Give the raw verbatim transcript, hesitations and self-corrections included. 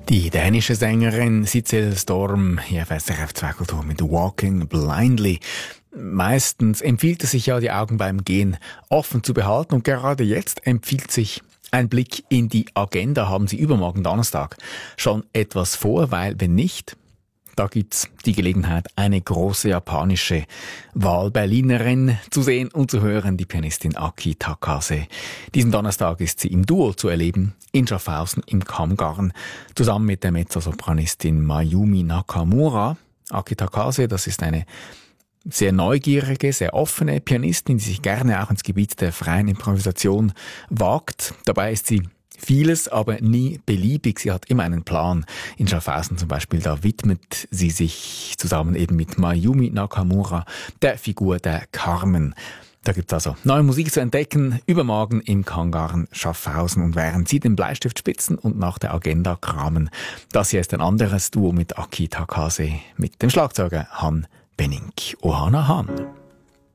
Die dänische Sängerin Sissel Storm hier auf S R F zwei Kultur mit Walking Blindly. Meistens empfiehlt es sich ja, die Augen beim Gehen offen zu behalten, und gerade jetzt empfiehlt sich ein Blick in die Agenda. Haben Sie übermorgen Donnerstag schon etwas vor? Weil wenn nicht, da gibt's die Gelegenheit, eine große japanische Wahlberlinerin zu sehen und zu hören, die Pianistin Aki Takase. Diesen Donnerstag ist sie im Duo zu erleben, in Schaffhausen im Kammgarn, zusammen mit der Mezzosopranistin Mayumi Nakamura. Aki Takase, das ist eine sehr neugierige, sehr offene Pianistin, die sich gerne auch ins Gebiet der freien Improvisation wagt. Dabei ist sie vieles, aber nie beliebig. Sie hat immer einen Plan. In Schaffhausen zum Beispiel, da widmet sie sich zusammen eben mit Mayumi Nakamura der Figur der Carmen. Da gibt's also neue Musik zu entdecken, übermorgen im Kammgarn Schaffhausen. Und während Sie den Bleistift spitzen und nach der Agenda kramen, das hier ist ein anderes Duo mit Aki Takase, mit dem Schlagzeuger Han Benink. Ohana Han.